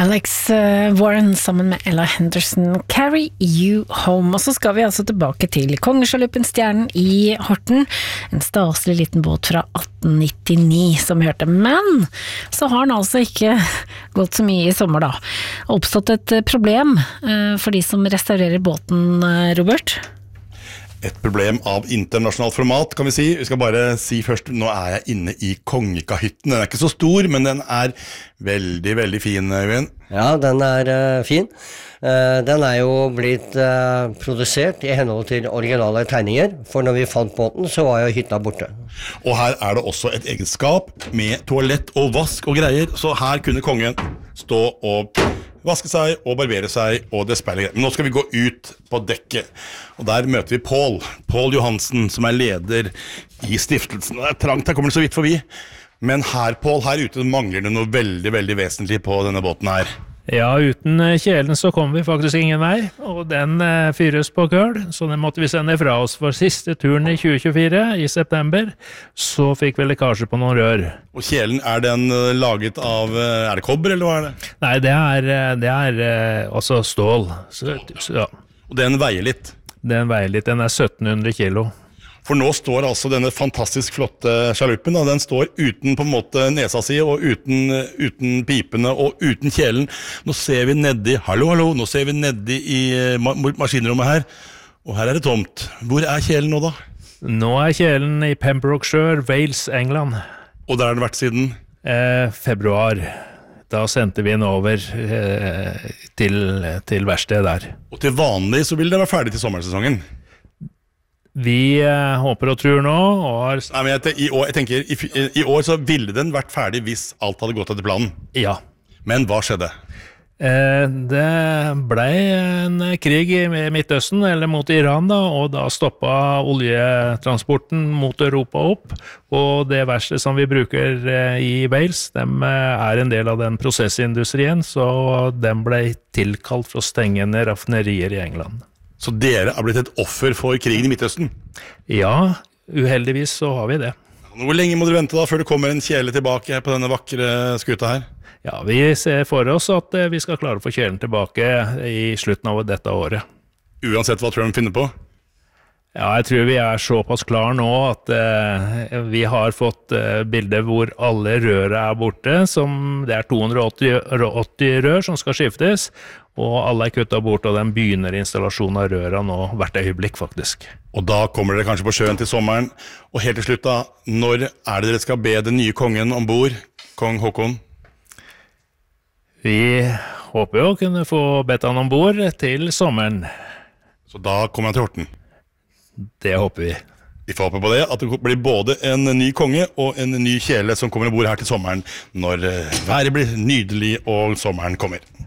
Alex Warren sammen med Ella Henderson, Carry You Home. Og så skal vi altså tilbake til Kongesjaluppen Stjernen i Horten, en staselig liten båt fra 1899 som vi hørte. Men så har den altså ikke gått så mye i sommer da. Det har oppstått et problem for de som restaurerer båten, Robert. Et problem av internasjonalt format, kan vi si. Vi skal bare si først, nå er jeg inne i Kongekahytten. Den er ikke så stor, men den er veldig, veldig fin, Øyvind. Ja, den er fin. Den er jo blitt produsert i henhold til originale tegninger, for når vi fant båten, så var jo hytta borte. Og her er det også et eget skap med toalett og vask og greier, så her kunne kongen stå og vaske seg og barbere seg og det speiler. Men nå skal vi gå ut på dekket, og der møter vi Paul Johansen, som er leder i stiftelsen. Det er trangt, her kommer det så vidt forbi. Men her, Paul, her ute mangler det noe veldig, veldig vesentlig på denne båten her. Ja, uten kjelen så kom vi faktisk ingen vei, og den fyres på køl, så den måtte vi sende fra oss for siste turen i 2024, i september, så fikk vi lekkasje på noen rør. Og kjelen, er den laget av, er det kobber, eller hva er det? Nei, det er også stål. Ja. Og den veier litt? Den veier litt, den er 1700 kilo. For nå står altså denne fantastisk flotte sjaluppen, og den står uten på en måte nesa si, og uten pipene, og uten kjelen. Nå ser vi nedi, hallo, nå ser vi nedi i maskinrommet her, og her er det tomt. Hvor er kjelen nå da? Nå er kjelen i Pembrokeshire, Wales, England. Og der har den vært siden? Februar. Da sendte vi den over til verkstedet der. Og til vanlig så vil den være ferdig til sommersesongen? Vi håper og tror nå Nei, men jeg tenker i år så ville den vært ferdig hvis alt hadde gått etter planen. Ja. Men hva skjedde? Det ble en krig i Midtøsten, eller mot Iran da, og da stoppet oljetransporten mot Europa opp, og det verste som vi bruker i Wales, dem er en del av den prosessindustrien, så den ble tilkalt for å stenge ned raffinerier i England. Så dere har blitt et offer for krigen i Midtøsten? Ja, uheldigvis så har vi det. Hvor lenge må dere vente da, før det kommer en kjele tilbake på denne vakre skuta her? Ja, vi ser for oss at vi skal klare å få kjelen tilbake i slutten av dette året. Uansett hva tror du de finner på? Ja, jeg tror vi er såpass klar nå at vi har fått bilder hvor alle røra er borte, det er 280 rør som skal skiftes, og alle er kuttet bort, og den begynner installasjonen av røra nå hvert øyeblikk faktisk. Og da kommer dere kanskje på sjøen til sommeren, og helt til slutt da, når er det dere skal be den nye kongen ombord, kong Håkon? Vi håper jo å kunne få bedt han ombord til sommeren. Så da kommer han til Horten? Det håper vi. Vi får håpe på det, at det blir både en ny konge og en ny kjele som kommer ombord her til sommeren, når været blir nydelig og sommeren kommer.